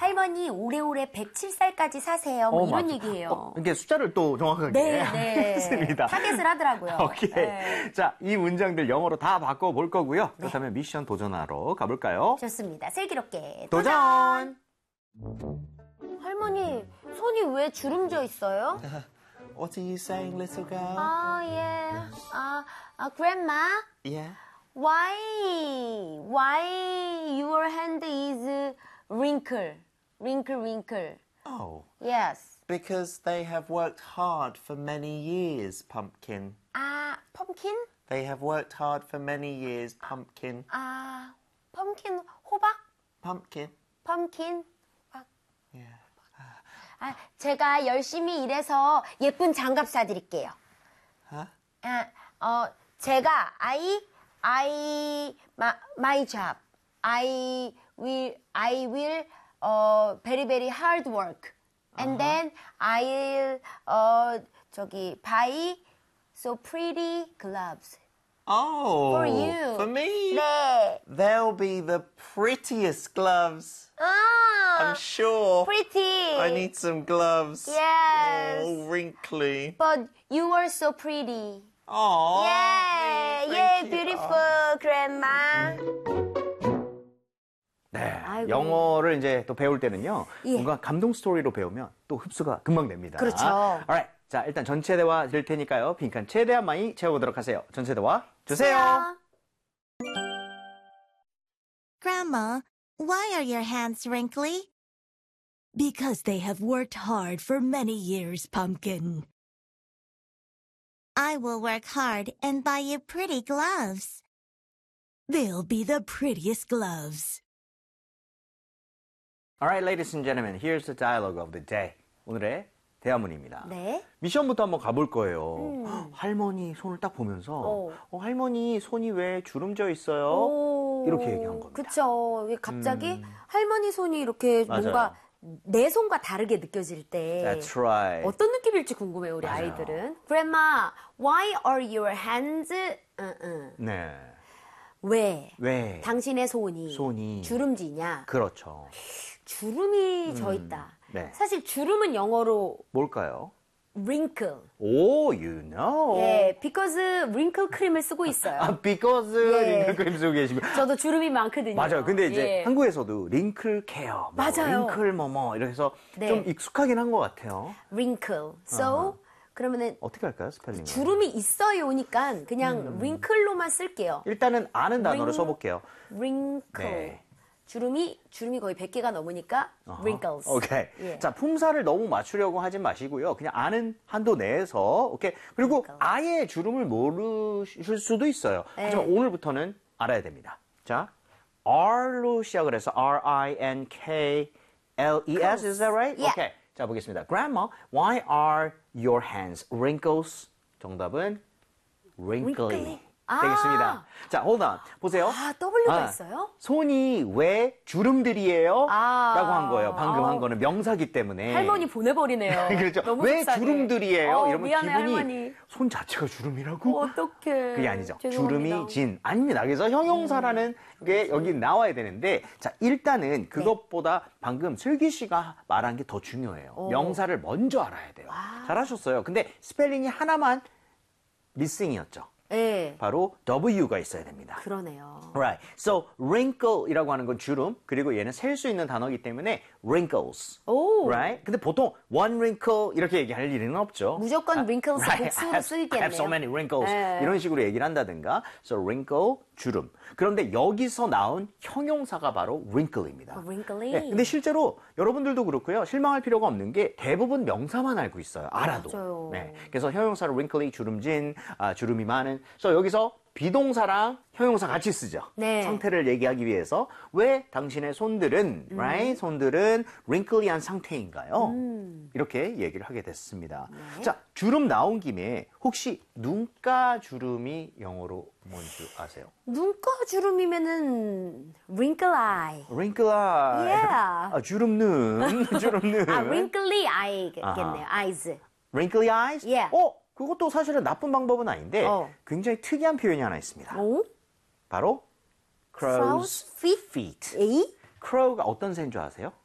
할머니 오래오래 107살까지 사세요. 뭐 이런 얘기예요. 이게 숫자를 또 정확하게 네. 했습니다. 타겟을 하더라고요. 오케이. 네. 자, 이 문장들 영어로 다 바꿔볼 거고요. 그렇다면 미션 도전하러 가볼까요? 좋습니다. 슬기롭게 도전! 할머니, 손이 왜 주름져 있어요? What are you saying, little girl? Grandma, Yeah. why your hand is wrinkle? Oh, Yes. because they have worked hard for many years, Pumpkin. pumpkin? They have worked hard for many years, Pumpkin. pumpkin, 호박? Pumpkin. pumpkin. Yeah. 제가 열심히 일해서 예쁜 장갑 사드릴게요. Huh? 제가 my job. I will very very hard work. And then I'll buy so pretty gloves. Oh, For you. For me? 네. They'll be the prettiest gloves. I'm sure. pretty. I need some gloves. Yes. Oh, wrinkly. But you are so pretty. Oh. Yeah, beautiful, grandma. 네, 아이고. 영어를 이제 또 배울 때는요. 예. 뭔가 감동 스토리로 배우면 또 흡수가 금방 됩니다. 그렇죠. Alright. 자, 일단 전체 대화 드릴 테니까요. 빈칸 최대한 많이 채워보도록 하세요. 전체 대화 주세요. Grandma, why are your hands wrinkly? Because they have worked hard for many years, Pumpkin. I will work hard and buy you pretty gloves. They'll be the prettiest gloves. Alright, ladies and gentlemen, here's the dialogue of the day. 오늘의 대화문입니다. 네. 미션부터 한번 가볼 거예요. 할머니 손을 딱 보면서 할머니 손이 왜 주름져 있어요? 이렇게 얘기한 겁니다. 그쵸. 갑자기 할머니 손이 이렇게 맞아요. 뭔가 내 손과 다르게 느껴질 때 That's right. 어떤 느낌일지 궁금해요, 우리 맞아요. 아이들은. Grandma, why are your hands... 네. 왜? 당신의 손이 주름지냐? 그렇죠. 주름이 져 있다. 네. 사실 주름은 영어로 뭘까요? wrinkle. 오, you know. 예, because wrinkle 크림을 쓰고 있어요. because 예. 링클 크림 쓰고 계시고. 저도 주름이 많거든요. 맞아요. 근데 이제 예. 한국에서도 링클 케어, 맞아요. 링클 뭐뭐 이렇게 해서 네. 좀 익숙하긴 한 것 같아요. wrinkle. So 그러면은 어떻게 할까요, 스펠링을? 주름이 있어요니까 그냥 wrinkle로만 쓸게요. 일단은 아는 단어로 써볼게요. wrinkle. 네. 주름이 거의 100개가 넘으니까 wrinkles. 오케이. 예. 자, 품사를 너무 맞추려고 하지 마시고요. 그냥 아는 한도 내에서, 오케이. 그리고 wrinkle. 아예 주름을 모르실 수도 있어요. 네. 하지만 오늘부터는 알아야 됩니다. 자, R로 시작을 해서 R-I-N-K-L-E-S, is that right? Yeah. 오케이. 자, 보겠습니다. Grandma, why are your hands wrinkles? 정답은 wrinkly. 되겠습니다. 자, hold on. 보세요. W가 있어요? 손이 왜 주름들이에요? 아. 라고 한 거예요. 방금 한 거는 명사기 때문에. 할머니 보내버리네요. 그렇죠. 너무 왜 속상해. 주름들이에요? 이러면 미안해, 기분이 할머니. 손 자체가 주름이라고? 어떡해. 그게 아니죠. 죄송합니다. 주름이 진. 아닙니다. 그래서 형용사라는 게 여기 나와야 되는데, 자, 일단은 그것보다 방금 슬기 씨가 말한 게 더 중요해요. 명사를 먼저 알아야 돼요. 잘하셨어요. 근데 스펠링이 하나만 미싱이었죠. 네. 바로 W가 있어야 됩니다. 그러네요. Right. So wrinkle이라고 하는 건 주름, 그리고 얘는 셀 수 있는 단어이기 때문에 wrinkles. 오. Right? 근데 보통 one wrinkle 이렇게 얘기할 일은 없죠. 무조건 wrinkles 복수로 I 쓰이겠네요. have so many wrinkles. 네. 이런 식으로 얘기를 한다든가. So wrinkle, 주름. 그런데 여기서 나온 형용사가 바로 wrinkle입니다. wrinkly. 네, 근데 실제로 여러분들도 그렇고요. 실망할 필요가 없는 게 대부분 명사만 알고 있어요. 알아도. 맞아요. 네, 그래서 형용사를 wrinkly, 주름진, 주름이 많은. 그래서 여기서 비동사랑 형용사 같이 쓰죠. 네. 상태를 얘기하기 위해서 왜 당신의 손들은, right? 손들은 wrinkly한 상태인가요? 이렇게 얘기를 하게 됐습니다. 네. 자, 주름 나온 김에 혹시 눈가 주름이 영어로 뭔지 아세요? 눈가 주름이면은 wrinkle eye. wrinkle eye. Yeah. 주름 눈, 주름 눈. wrinkly eye겠네요. eyes. wrinkly eyes? Yeah. 그것도 사실은 나쁜 방법은 아닌데 굉장히 특이한 표현이 하나 있습니다. 바로 crow's feet. 에이? crow가 어떤 새인 줄 아세요?